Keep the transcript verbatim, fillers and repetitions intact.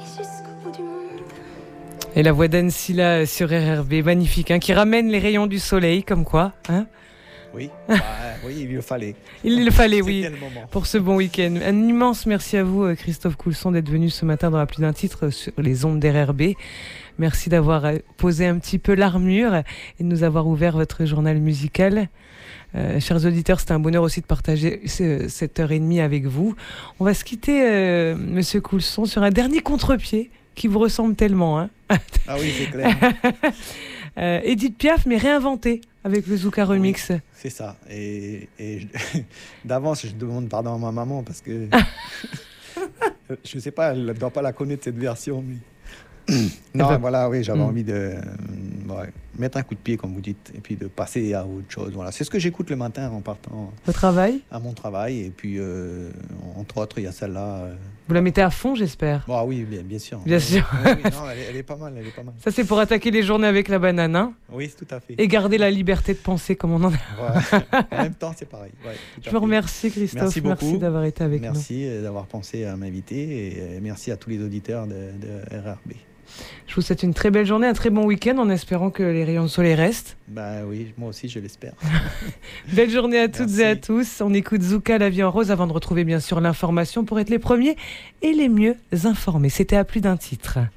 jusqu'au bout du monde. Et la voix d'Ancilla sur R R B, magnifique, hein, qui ramène les rayons du soleil, comme quoi, hein. Oui, bah, oui, il le fallait. Il le fallait, oui, C'était le moment. pour ce bon week-end. Un immense merci à vous, Christophe Coulson, d'être venu ce matin dans la plus d'un titre sur les ondes d'R R B. Merci d'avoir posé un petit peu l'armure et de nous avoir ouvert votre journal musical. Euh, chers auditeurs, c'était un bonheur aussi de partager ce, cette heure et demie avec vous. On va se quitter, euh, Monsieur Coulson, sur un dernier contre-pied qui vous ressemble tellement. Hein. Ah oui, c'est clair. euh, Edith Piaf, mais réinventée avec le Zouka Remix. Oui, c'est ça. Et, et je, d'avance, je demande pardon à ma maman parce que je sais pas, elle ne doit pas la connaître cette version, mais. Non, ben, voilà, oui, j'avais mmh. envie de euh, ouais, mettre un coup de pied, comme vous dites, et puis de passer à autre chose. Voilà, c'est ce que j'écoute le matin en partant au travail. À mon travail, et puis euh, entre autres, il y a celle-là. Euh... Vous la mettez à fond, j'espère. Bon, oui, bien, bien sûr. Bien oui, sûr. Oui, oui, non, elle est, elle est pas mal, elle est pas mal. Ça, c'est pour attaquer les journées avec la banane, hein. Oui, tout à fait. Et garder la liberté de penser comme on en a. Ouais. En même temps, c'est pareil. Ouais, je vous remercie, Christophe. Merci beaucoup. Merci d'avoir été avec merci nous. Merci d'avoir pensé à m'inviter, et merci à tous les auditeurs de, de R R B. Je vous souhaite une très belle journée, un très bon week-end en espérant que les rayons de soleil restent. Bah oui, moi aussi je l'espère. Belle journée à toutes Merci. et à tous. On écoute Zouka, la vie en rose, avant de retrouver bien sûr l'information pour être les premiers et les mieux informés. C'était à plus d'un titre.